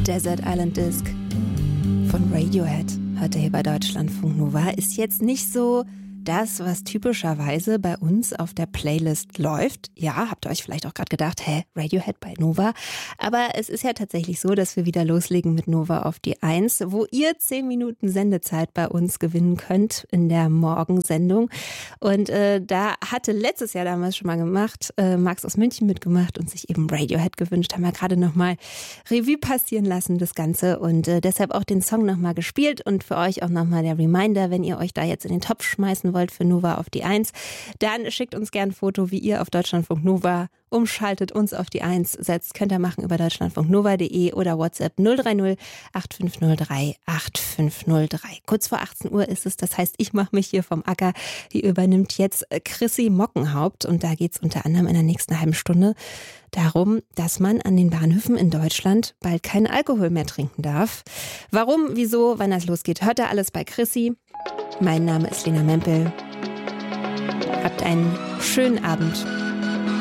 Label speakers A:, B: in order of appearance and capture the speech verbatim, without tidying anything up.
A: Desert Island Disc von Radiohead hört ihr hier bei Deutschlandfunk Nova. Ist jetzt nicht so das, was typischerweise bei uns auf der Playlist läuft. Ja, habt ihr euch vielleicht auch gerade gedacht, hä, Radiohead bei Nova? Aber es ist ja tatsächlich so, dass wir wieder loslegen mit Nova auf die Eins, wo ihr zehn Minuten Sendezeit bei uns gewinnen könnt in der Morgensendung. Und äh, da hatte letztes Jahr damals schon mal gemacht, äh, Max aus München mitgemacht und sich eben Radiohead gewünscht. Haben wir gerade nochmal Revue passieren lassen, das Ganze. Und äh, deshalb auch den Song nochmal gespielt. Und für euch auch nochmal der Reminder, wenn ihr euch da jetzt in den Topf schmeißen wollt für Nova auf die Eins, dann schickt uns gerne ein Foto, wie ihr auf Deutschlandfunk Nova umschaltet, uns auf die Eins setzt. Könnt ihr machen über deutschlandfunknova punkt de oder WhatsApp null drei null acht fünf null drei acht fünf null drei. Kurz vor achtzehn Uhr ist es, das heißt, ich mache mich hier vom Acker. Die übernimmt jetzt Chrissy Mockenhaupt und da geht es unter anderem in der nächsten halben Stunde darum, dass man an den Bahnhöfen in Deutschland bald keinen Alkohol mehr trinken darf. Warum, wieso, wann das losgeht, hört ihr alles bei Chrissy. Mein Name ist Lena Mempel. Habt einen schönen Abend.